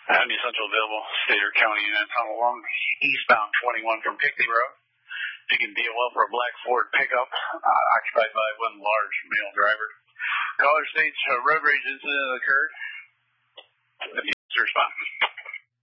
Any Central available, Stater County, and tunnel along eastbound 21 from Pickley Road. Taking DOL for a black Ford pickup, occupied by one large male driver. Caller states road rage incident occurred. Respond.